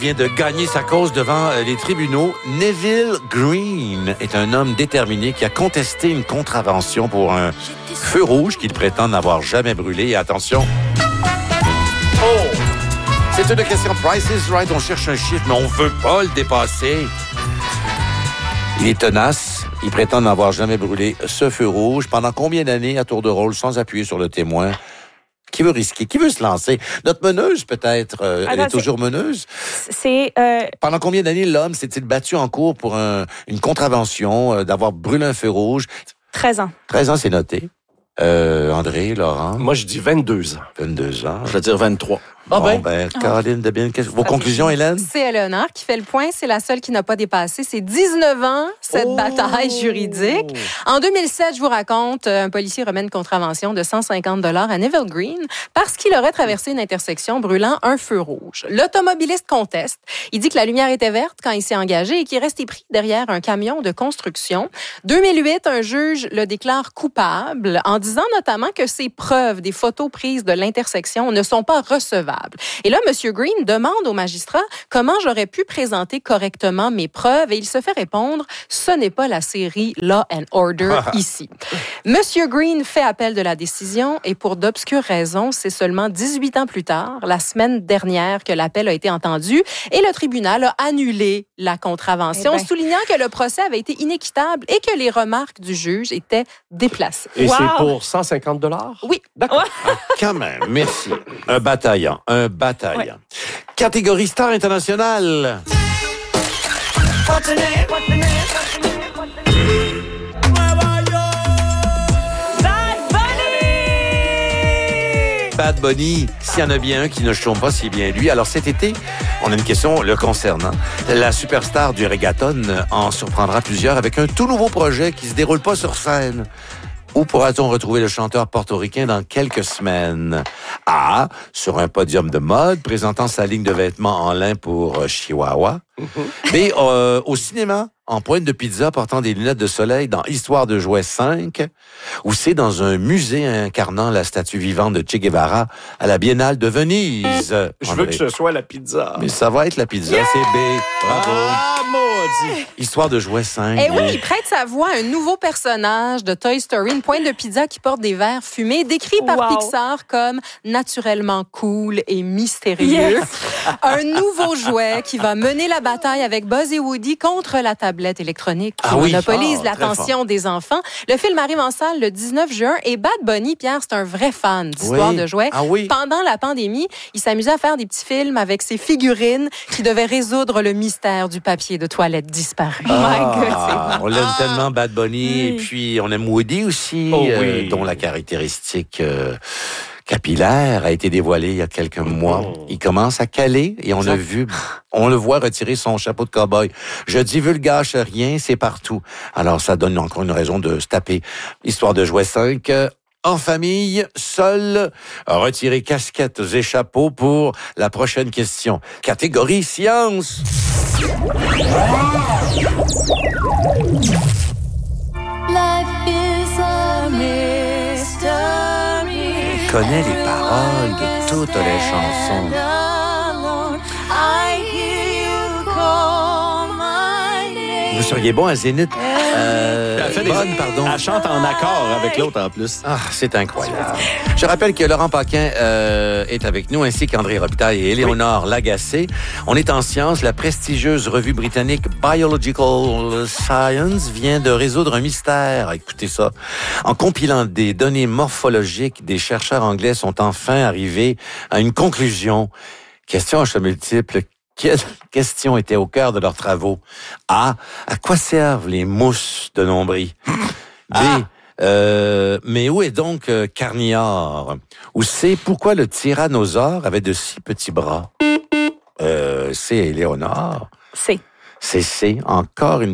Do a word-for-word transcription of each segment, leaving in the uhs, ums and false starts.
vient de gagner sa cause devant les tribunaux. Neville Green est un homme déterminé qui a contesté une contravention pour un feu rouge qu'il prétend n'avoir jamais brûlé. Et attention, oh, c'est une question Price is Right. On cherche un chiffre, mais on veut pas le dépasser. Il est tenace. Il prétend n'avoir jamais brûlé ce feu rouge. Pendant combien d'années à tour de rôle, sans appuyer sur le témoin? Qui veut risquer? Qui veut se lancer? Notre meneuse, peut-être. Euh, Attends, elle est toujours c'est... meneuse. C'est... Euh... Pendant combien d'années l'homme s'est-il battu en cours pour un, une contravention, euh, d'avoir brûlé un feu rouge? treize ans. treize ans, c'est noté. Euh, André, Laurent? Moi, je dis vingt-deux ans. vingt-deux ans. Je vais dire vingt-trois. Ah bon, ben, ben Caroline, de bien, vos conclusions, Hélène? C'est Éléonore qui fait le point. C'est la seule qui n'a pas dépassé ses dix-neuf ans, cette oh! bataille juridique. En deux mille sept, je vous raconte, un policier remet une contravention de cent cinquante dollars à Neville Green parce qu'il aurait traversé une intersection brûlant un feu rouge. L'automobiliste conteste. Il dit que la lumière était verte quand il s'est engagé et qu'il est resté pris derrière un camion de construction. deux mille huit, un juge le déclare coupable en disant notamment que ses preuves des photos prises de l'intersection ne sont pas recevables. Et là, M. Green demande au magistrat comment j'aurais pu présenter correctement mes preuves et il se fait répondre « Ce n'est pas la série Law and Order ici ». M. Green fait appel de la décision et pour d'obscures raisons, c'est seulement dix-huit ans plus tard, la semaine dernière, que l'appel a été entendu et le tribunal a annulé la contravention, eh ben. soulignant que le procès avait été inéquitable et que les remarques du juge étaient déplacées. Et wow. c'est pour cent cinquante dollars? Oui. D'accord. Ouais. Quand même, merci. Un bataillant. Un bataillant. Ouais. Catégorie star internationale. Bad Bunny, s'il y en a bien un qui ne chôme pas, c'est bien lui. Alors cet été, on a une question le concernant. La superstar du reggaeton en surprendra plusieurs avec un tout nouveau projet qui se déroule pas sur scène. Où pourra-t-on retrouver le chanteur portoricain dans quelques semaines? A. Sur un podium de mode, présentant sa ligne de vêtements en lin pour Chihuahua. B. Euh, au cinéma, en pointe de pizza, portant des lunettes de soleil dans Histoire de jouets cinq. Ou C. Dans un musée incarnant la statue vivante de Che Guevara à la Biennale de Venise. Je veux que ce soit la pizza. Mais ça va être la pizza, yeah! C'est B. Bravo. Ah, maudit. Histoire de jouets cinq. Eh oui, il prête sa voix à un nouveau personnage de Toy Story, une pointe de pizza qui porte des verres fumés, décrit par wow. Pixar comme naturellement cool et mystérieux. Yes. Un nouveau jouet qui va mener la bataille avec Buzz et Woody contre la tablette électronique qui ah oui. monopolise oh, l'attention des enfants. Le film arrive en salle le dix-neuf juin et Bad Bunny, Pierre, c'est un vrai fan d'histoire oui. de jouets. Ah oui. Pendant la pandémie, il s'amusait à faire des petits films avec ses figurines qui devaient résoudre le mystère du papier de toilette disparu. Ah, my God, on l'aime ah. tellement, Bad Bunny. Oui. Et puis, on aime Woody aussi, oh, euh, oui. dont la caractéristique... Euh, capillaire a été dévoilé il y a quelques mois. Il commence à caler et on a vu, on le voit retirer son chapeau de cow-boy. Je divulgage rien, c'est partout. Alors ça donne encore une raison de se taper. Histoire de jouets cinq. En famille, seul, retirer casquettes et chapeaux pour la prochaine question. Catégorie science. Life is a mystery. Connaît les paroles de toutes les chansons. Vous seriez bon à Zénith. Euh, elle fait bonne, des... pardon. Elle chante en accord avec l'autre en plus. Ah, c'est incroyable. Je rappelle que Laurent Paquin euh, est avec nous, ainsi qu'André Robitaille et Éléonore oui. Lagacé. On est en sciences. La prestigieuse revue britannique Biological Science vient de résoudre un mystère. Écoutez ça. En compilant des données morphologiques, des chercheurs anglais sont enfin arrivés à une conclusion. Question à choix multiple. Quelle question était au cœur de leurs travaux? A. À quoi servent les mousses de nombril? B. Euh, mais où est donc euh, Carnior? Ou C. Pourquoi le tyrannosaure avait de si petits bras? Euh, C. Éléonore. C. C'est C. Encore une petite...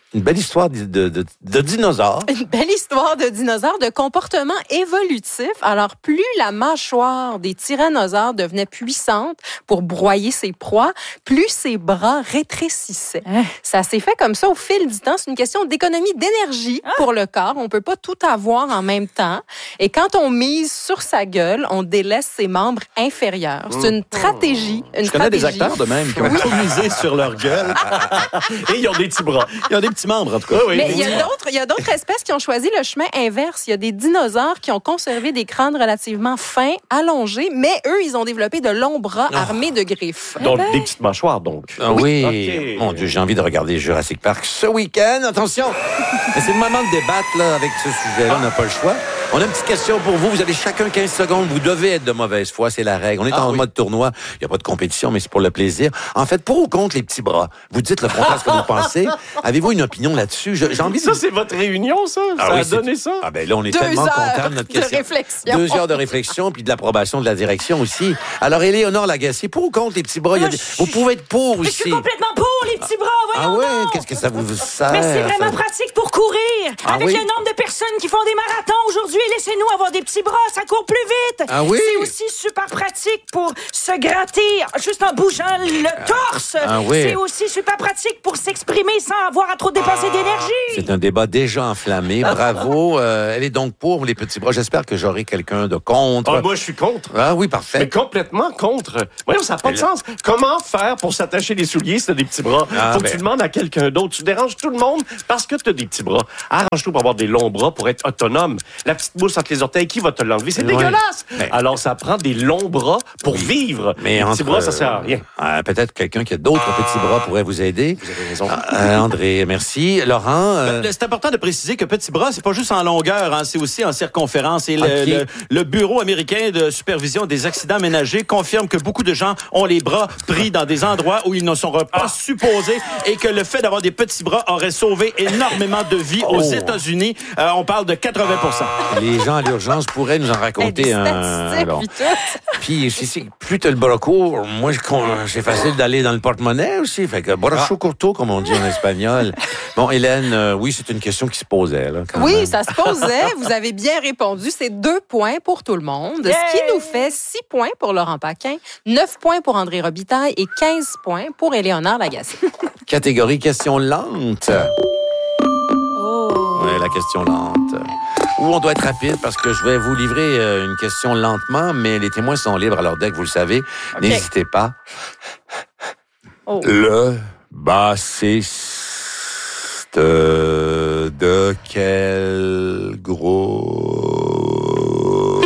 Une belle histoire de, de, de, de dinosaures. Une belle histoire de dinosaures, de comportement évolutif. Alors, plus la mâchoire des tyrannosaures devenait puissante pour broyer ses proies, plus ses bras rétrécissaient. Hein? Ça s'est fait comme ça au fil du temps. C'est une question d'économie d'énergie Ah. pour le corps. On peut pas tout avoir en même temps. Et quand on mise sur sa gueule, on délaisse ses membres inférieurs. C'est une stratégie. Une Je connais des stratégie. acteurs de même qui ont tout misé sur leur gueule. Et ils ont des petits bras. Ils ont des petits membres, en tout cas. Oui, Mais oui. il y a d'autres, il y a d'autres espèces qui ont choisi le chemin inverse. Il y a des dinosaures qui ont conservé des crânes relativement fins, allongés, mais eux, ils ont développé de longs bras armés de griffes. Donc, des petites mâchoires, donc. Ah oui. Ok. Mon Dieu, j'ai envie de regarder Jurassic Park ce week-end. Attention! Mais c'est le moment de débattre là, avec ce sujet-là. On n'a pas le choix. On a une petite question pour vous. Vous avez chacun quinze secondes. Vous devez être de mauvaise foi. C'est la règle. On est Ah en oui. mode tournoi. Il n'y a pas de compétition, mais c'est pour le plaisir. En fait, pour ou contre les petits bras? Vous dites le contraire de ce que vous pensez. Avez-vous une opinion là-dessus? Je- J'ai envie de... Ça, c'est votre réunion, ça? Ah ça oui, a c'est- donné ça? Ah ben là, on est Deux tellement heures content de notre de question. réflexion. Deux heures de réflexion puis de l'approbation de la direction aussi. Alors, Éléonore Lagacé, pour ou contre les petits bras? Il y a des- Vous pouvez être pour Mais je suis aussi. complètement pour les petits bras, Ah voyons ouais? donc. Qu'est-ce que ça vous sert? Mais c'est vraiment ça? pratique pour courir. Ah Avec oui? le nombre de personnes qui font des marathons aujourd'hui, laissez-nous avoir des petits bras, ça court plus vite. Ah oui? C'est aussi super pratique pour se gratter juste en bougeant le torse. Ah oui. C'est aussi super pratique pour s'exprimer sans avoir à trop dépenser d'énergie. C'est un débat déjà enflammé. Bravo. Euh, elle est donc pour les petits bras. J'espère que j'aurai quelqu'un de contre. Ah, moi, je suis contre. Ah oui, parfait. Mais complètement contre. Voyons, ça n'a pas de Mais là- sens. Comment faire pour s'attacher les souliers si t'as des petits bras? Ah, Faut que ben. tu demandes à quelqu'un d'autre. Tu déranges tout le monde parce que t'as des petits bras. Arrange-toi pour avoir des longs bras pour être autonome. La petite mousse entre les orteils, qui va te l'enlever? C'est Ouais. dégueulasse! Mais- Alors, ça prend des longs bras pour Oui. vivre. Mais les entre, petits bras, ça sert à rien. euh, peut-être quelqu'un qui a d'autres petits bras pourrait vous aider. Vous avez raison. Euh, André, merci. Laurent, euh, Le- C'est important de préciser que petit bras, c'est pas juste en longueur, hein, c'est aussi en circonférence. Et le, Ok. le- le Bureau américain de supervision des accidents ménagers confirme que beaucoup de gens ont les bras pris dans des endroits où ils ne sont pas supposés et que le fait d'avoir des petits bras aurait sauvé énormément de vies aux Oh. États-Unis. Euh, on parle de quatre-vingts pour cent. les gens à l'urgence pourraient nous en Hey, raconter des un. statistiques, Bon. puis tout. Puis, si, si, plus t'as le bras court, moi, je con- c'est facile d'aller dans le porte-monnaie aussi. Fait que bracho courto, comme on dit en espagnol. Bon, Hélène, euh, oui, c'est une question qui se posait, là, quand Oui, même. ça se posait. Vous avez bien répondu. C'est deux points pour tout le monde. Ce qui Yay! nous fait six points pour Laurent Paquin, neuf points pour André Robitaille et quinze points pour Éléonore Lagacé. Catégorie question lente. Oh. Oui, la question lente. Ou on doit être rapide parce que je vais vous livrer euh, une question lentement, mais les témoins sont libres. Alors, dès que vous le savez, n'hésitez pas. Oh. Le bassiste de quel groupe?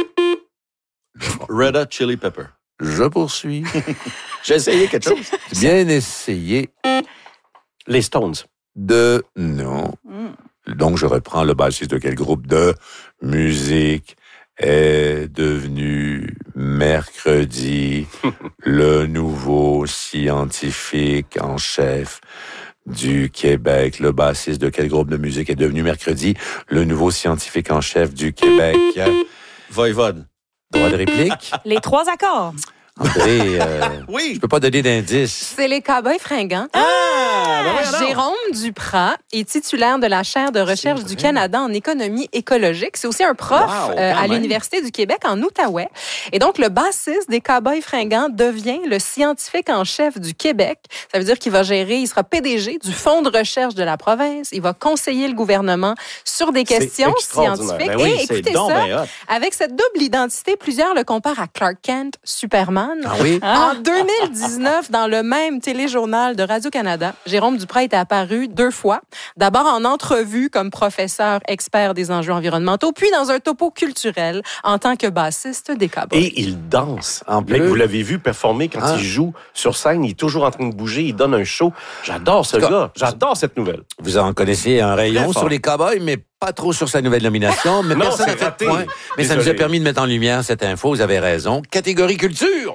Red Hot Chili Pepper. Je poursuis. J'ai essayé quelque chose. Bien essayé Les Stones. de... Non. Donc, je reprends le bassiste de quel groupe de musique est devenu mercredi le nouveau scientifique en chef du Québec. Le bassiste de quel groupe de musique est devenu mercredi le nouveau scientifique en chef du Québec? Voivode. Droit de réplique? Les trois accords. André, euh, Oui. je peux pas donner d'indice. C'est les Cowboys fringants. Ah, ben voyons donc. Jérôme Duprat est titulaire de la chaire de recherche du Canada en économie écologique. C'est aussi un prof Wow, euh, quand à même. l'Université du Québec en Outaouais. Et donc, le bassiste des Cowboys fringants devient le scientifique en chef du Québec. Ça veut dire qu'il va gérer, il sera P D G du Fonds de recherche de la province. Il va conseiller le gouvernement sur des C'est questions extraordinaire. scientifiques. Ben oui, Et c'est écoutez donc ça, ben hot. avec cette double identité, plusieurs le comparent à Clark Kent, Superman. Ah oui? En deux mille dix-neuf, dans le même téléjournal de Radio-Canada, Jérôme Duprat est apparu deux fois. D'abord en entrevue comme professeur expert des enjeux environnementaux, puis dans un topo culturel en tant que bassiste des Cowboys. Et il danse. En Mec, plus. vous l'avez vu performer quand Ah. il joue sur scène. Il est toujours en train de bouger. Il donne un show. J'adore ce En tout cas, gars. J'adore cette nouvelle. Vous en connaissez un rayon Très fort. sur les Cowboys, mais pas trop sur sa nouvelle nomination. Mais Non, personne n'a c'est fait raté. de point. Mais ça nous a Désolé. permis de mettre en lumière cette info. Vous avez raison. Catégorie culture.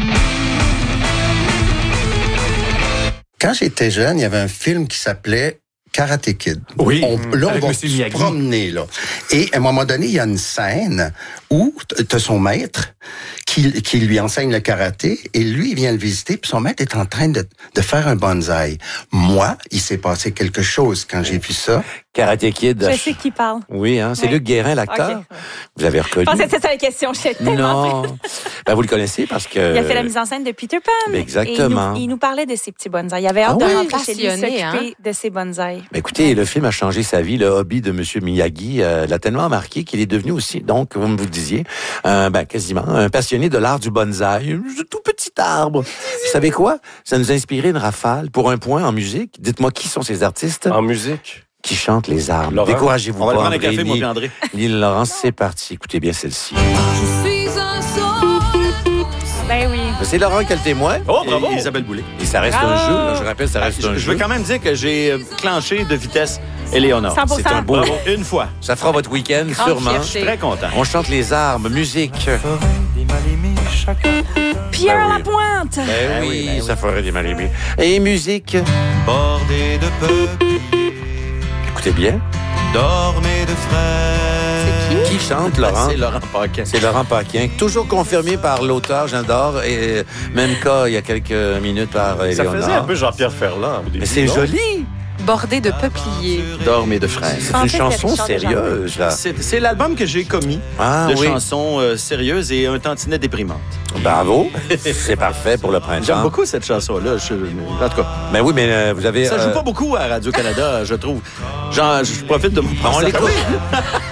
Quand j'étais jeune, il y avait un film qui s'appelait Karate Kid. Oui. On, là, on Avec va Monsieur se Miyagi. promener, là. Et à un moment donné, il y a une scène où tu as son maître qui, qui lui enseigne le karaté et lui, il vient le visiter puis son maître est en train de, de faire un bonsaï. Moi, il s'est passé quelque chose quand j'ai vu ça. Karate Kid. Je sais qui parle. Oui, hein, c'est Oui. Luc Guérin, l'acteur. Ok. Vous avez reconnu. Je pensais que c'était ça la question. Je sais tellement. Non. Ben, vous le connaissez parce que... Il a fait la mise en scène de Peter Pan. Exactement. Et il nous, il nous parlait de ses petits bonsaïs. Il avait hâte Ah de oui? rentrer chez lui Passionné, s'occuper de ses bonsaïs. Ben, écoutez, le film a changé sa vie. Le hobby de M. Miyagi euh, l'a tellement marqué qu'il est devenu aussi, donc, comme vous le disiez, euh, ben, quasiment un passionné de l'art du bonsaï. Un tout petit arbre. Vous savez quoi? Ça nous a inspiré une rafale pour un point en musique. Dites-moi qui sont ces artistes En musique. qui chantent les arbres. Laurent? Découragez-vous On va pas, aller prendre un André, café, moi ni- puis André. ni Laurent, c'est parti. Écoutez bien celle-ci. Je suis un saut. Ben oui. C'est Laurent qui est le témoin. Oh, bravo! Et Isabelle Boulay. Et ça reste Bravo. un jeu. Là. Je rappelle, ça reste Je, un je jeu. veux quand même dire que j'ai euh, clenché de vitesse Éléonore. cent pour cent. C'est un beau... Bravo, une fois. Ça fera votre week-end, Grande sûrement. Je fierté. suis très content. On chante les arbres, musique. Pierre Ben oui. Lapointe. Ben Ben oui, oui, ben oui. ça ferait des mal aimés. Et musique. Bordé de peupliers, Écoutez bien. dormez de frères. Qui chante, Laurent? C'est Laurent Paquin. C'est Laurent Paquin. Toujours confirmé par l'auteur, j'adore. Et euh, même cas, il y a quelques minutes par Ça Éléonore. faisait un peu Jean-Pierre Ferland au début. Mais c'est non? joli. Bordé de peupliers. Dormez de frères. C'est En une fait, chanson c'est Richard sérieuse, là. C'est c'est l'album que j'ai commis Ah de oui. chansons euh, sérieuses et un tantinet déprimante. Bravo. C'est parfait pour le printemps. J'aime beaucoup cette chanson-là. Je- En tout cas, Ben oui, mais euh, vous avez... ça euh, joue pas beaucoup à Radio-Canada, je trouve. Genre, je profite de mon on l'écoute.